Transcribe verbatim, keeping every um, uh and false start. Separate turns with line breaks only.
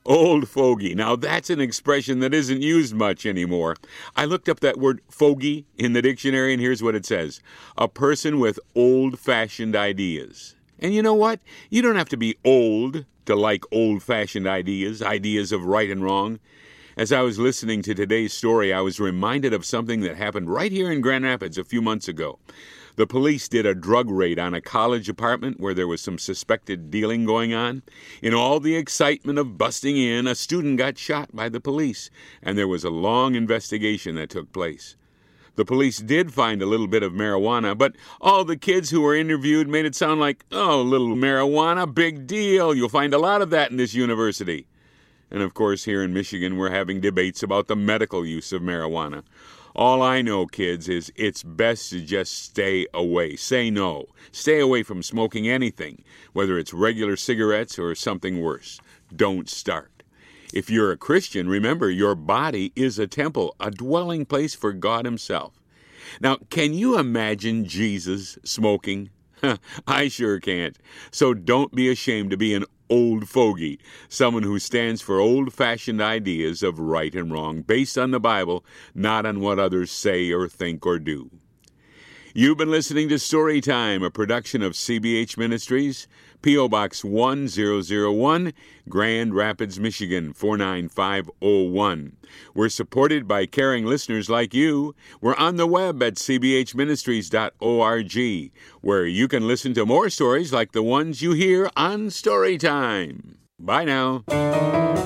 Old fogey. Now, that's an expression that isn't used much anymore. I looked up that word fogey in the dictionary, and here's what it says. A person with old-fashioned ideas. And you know what? You don't have to be old to like old-fashioned ideas, ideas of right and wrong. As I was listening to today's story, I was reminded of something that happened right here in Grand Rapids a few months ago. The police did a drug raid on a college apartment where there was some suspected dealing going on. In all the excitement of busting in, a student got shot by the police, and there was a long investigation that took place. The police did find a little bit of marijuana, but all the kids who were interviewed made it sound like, oh, little marijuana, big deal. You'll find a lot of that in this university. And of course, here in Michigan, we're having debates about the medical use of marijuana. All I know, kids, is it's best to just stay away. Say no. Stay away from smoking anything, whether it's regular cigarettes or something worse. Don't start. If you're a Christian, remember your body is a temple, a dwelling place for God himself. Now, can you imagine Jesus smoking? I sure can't. So don't be ashamed to be an old fogey, someone who stands for old-fashioned ideas of right and wrong, based on the Bible, not on what others say or think or do. You've been listening to Storytime, a production of C B H Ministries, P O Box one thousand one, Grand Rapids, Michigan four nine five oh one. We're supported by caring listeners like you. We're on the web at c b h ministries dot org, where you can listen to more stories like the ones you hear on Storytime. Bye now.